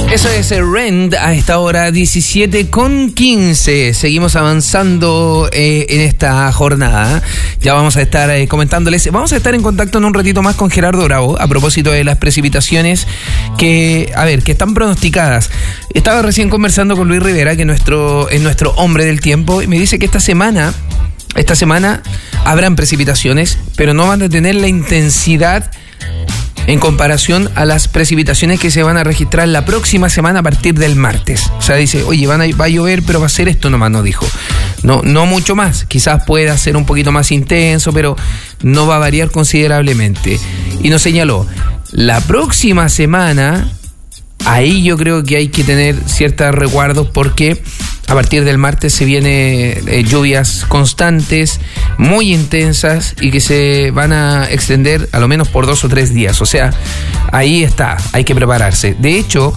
Eso es Rend a esta hora 17:15. Seguimos avanzando en esta jornada. Ya vamos a estar comentándoles. Vamos a estar en contacto en un ratito más con Gerardo Bravo a propósito de las precipitaciones que están pronosticadas. Estaba recién conversando con Luis Rivera, que es nuestro hombre del tiempo, y me dice que esta semana habrán precipitaciones, pero no van a tener la intensidad en comparación a las precipitaciones que se van a registrar la próxima semana a partir del martes. O sea, dice, oye, va a llover, pero va a ser esto nomás, nos dijo. No mucho más. Quizás pueda ser un poquito más intenso, pero no va a variar considerablemente. Y nos señaló, la próxima semana, ahí yo creo que hay que tener ciertos resguardos porque a partir del martes se vienen lluvias constantes, muy intensas y que se van a extender a lo menos por 2 o 3 días. O sea, ahí está, hay que prepararse. De hecho,